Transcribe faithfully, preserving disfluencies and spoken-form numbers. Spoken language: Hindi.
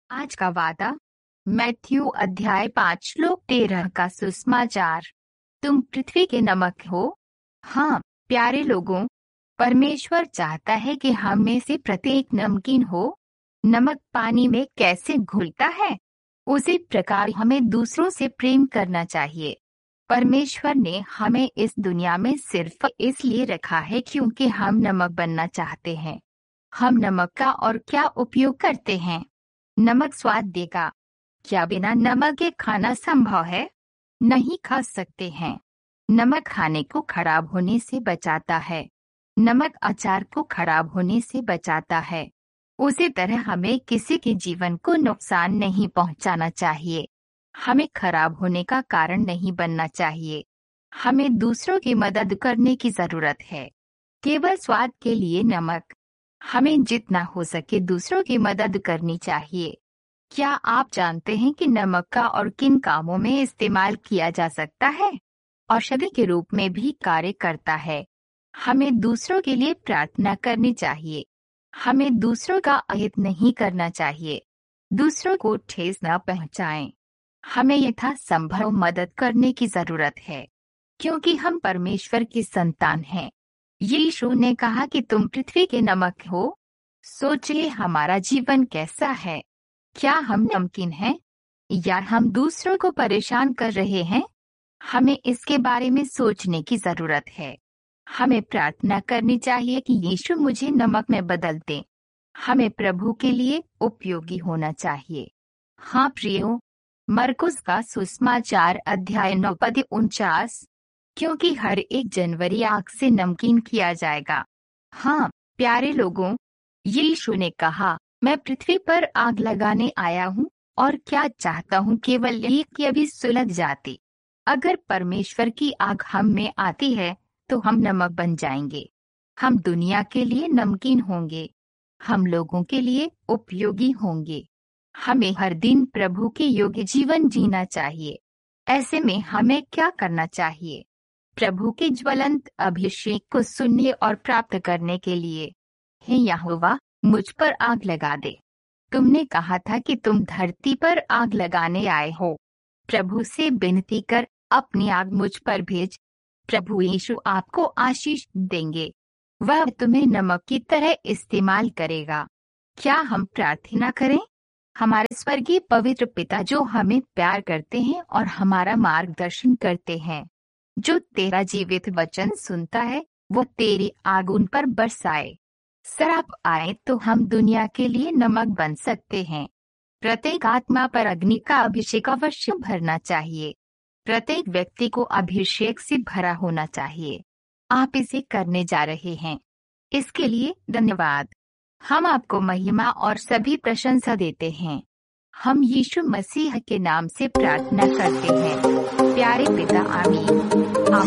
आज का वादा मैथ्यू अध्याय पाँच श्लोक तेरह का सुसमाचार। तुम पृथ्वी के नमक हो। हाँ प्यारे लोगों, परमेश्वर चाहता है कि हम में से प्रत्येक नमकीन हो। नमक पानी में कैसे घुलता है, उसी प्रकार हमें दूसरों से प्रेम करना चाहिए। परमेश्वर ने हमें इस दुनिया में सिर्फ इसलिए रखा है क्योंकि हम नमक बनना चाहते हैं। हम नमक का और क्या उपयोग करते हैं? नमक स्वाद देगा। क्या बिना नमक के खाना संभव है? नहीं खा सकते हैं। नमक खाने को खराब होने से बचाता है। नमक अचार को खराब होने से बचाता है। उसी तरह हमें किसी के जीवन को नुकसान नहीं पहुंचाना चाहिए। हमें खराब होने का कारण नहीं बनना चाहिए। हमें दूसरों की मदद करने की जरूरत है। केवल स्वाद के लिए नमक। हमें जितना हो सके दूसरों की मदद करनी चाहिए। क्या आप जानते हैं कि नमक का और किन कामों में इस्तेमाल किया जा सकता है? औषधि के रूप में भी कार्य करता है। हमें दूसरों के लिए प्रार्थना करनी चाहिए। हमें दूसरों का अहित नहीं करना चाहिए। दूसरों को ठेस न पहुंचाएं। हमें यथासंभव मदद करने की जरूरत है, क्योंकि हम परमेश्वर की संतान हैं। यीशु ने कहा कि तुम पृथ्वी के नमक हो। सोचिए हमारा जीवन कैसा है। क्या हम नमकीन हैं या हम दूसरों को परेशान कर रहे हैं? हमें इसके बारे में सोचने की जरूरत है। हमें प्रार्थना करनी चाहिए कि यीशु मुझे नमक में बदल दे। हमें प्रभु के लिए उपयोगी होना चाहिए। हाँ प्रियो, मरकुस का सुसमाचार अध्याय नौ पद उनचास। क्योंकि हर एक जनवरी आग से नमकीन किया जाएगा। हाँ प्यारे लोगों, यीशु ने कहा, मैं पृथ्वी पर आग लगाने आया हूँ और क्या चाहता हूँ केवल ये कि अभी सुलग जाती। अगर परमेश्वर की आग हम में आती है तो हम नमक बन जाएंगे। हम दुनिया के लिए नमकीन होंगे। हम लोगों के लिए उपयोगी होंगे। हमें हर दिन प्रभु के योग्य जीवन जीना चाहिए। ऐसे में हमें क्या करना चाहिए? प्रभु के ज्वलंत अभिषेक को सुनने और प्राप्त करने के लिए, हे यहोवा, मुझ पर आग लगा दे। तुमने कहा था कि तुम धरती पर आग लगाने आए हो। प्रभु से विनती कर, अपनी आग मुझ पर भेज। प्रभु यीशु आपको आशीष देंगे। वह तुम्हें नमक की तरह इस्तेमाल करेगा। क्या हम प्रार्थना करें? हमारे स्वर्गीय पवित्र पिता जो हमें प्यार करते हैं और हमारा मार्गदर्शन करते हैं, जो तेरा जीवित वचन सुनता है, वो तेरी आग उन पर बरसाए। श्राप आए तो हम दुनिया के लिए नमक बन सकते हैं। प्रत्येक आत्मा पर अग्नि का अभिषेक अवश्य भरना चाहिए। प्रत्येक व्यक्ति को अभिषेक से भरा होना चाहिए। आप इसे करने जा रहे हैं, इसके लिए धन्यवाद। हम आपको महिमा और सभी प्रशंसा देते हैं। हम यीशु मसीह के नाम से प्रार्थना करते हैं, प्यारे पिता। आमीन। आमीन।